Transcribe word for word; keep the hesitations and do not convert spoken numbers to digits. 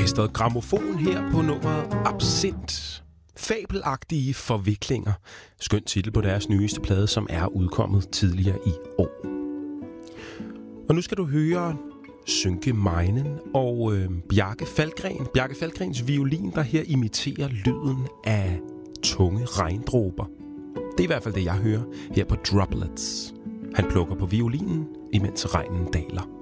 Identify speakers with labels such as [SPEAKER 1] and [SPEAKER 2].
[SPEAKER 1] orkestret Grammofon her på nummeret Absint. Fabelagtige forviklinger. Skøn titel på deres nyeste plade, som er udkommet tidligere i år. Og nu skal du høre Synke Meinen og øh, Bjarke Falkgren. Bjarke Falkgrens violin, der her imiterer lyden af tunge regndråber. Det er i hvert fald det, jeg hører her på Droplets. Han plukker på violinen, imens regnen daler.